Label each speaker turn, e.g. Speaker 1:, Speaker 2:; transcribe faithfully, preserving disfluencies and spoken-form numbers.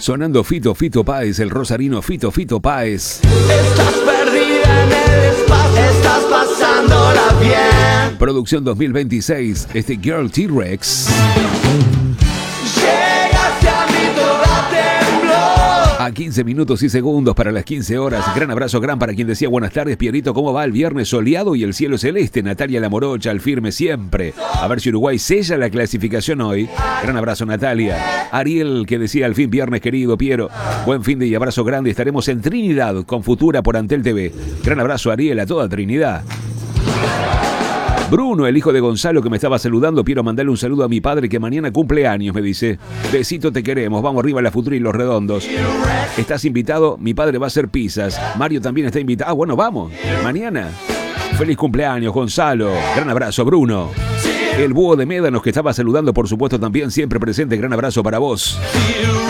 Speaker 1: Sonando Fito, Fito Páez, el rosarino Fito, Fito Páez.
Speaker 2: Estás perdida en el espacio, estás pasándola bien.
Speaker 1: Producción dos mil veintiséis, este Girl T-Rex.
Speaker 2: Llegaste a mí toda tembló.
Speaker 1: A quince minutos y segundos para las quince horas. Gran abrazo, gran para quien decía buenas tardes, Pierito. ¿Cómo va el viernes soleado y el cielo celeste? Natalia La Morocha, al firme siempre. A ver si Uruguay sella la clasificación hoy. Gran abrazo, Natalia. Ariel, que decía al fin viernes, querido Piero. Buen fin de y abrazo grande. Estaremos en Trinidad con Futura por Antel T V. Gran abrazo, Ariel, a toda Trinidad. Bruno, el hijo de Gonzalo, que me estaba saludando. Quiero mandarle un saludo a mi padre que mañana cumple años, me dice. Besito, te queremos. Vamos arriba a la Futura y los Redondos. Estás invitado. Mi padre va a hacer pizzas. Mario también está invitado. Ah, bueno, vamos. Mañana. Feliz cumpleaños, Gonzalo. Gran abrazo, Bruno. El búho de Médanos, que estaba saludando, por supuesto, también siempre presente. Gran abrazo para vos.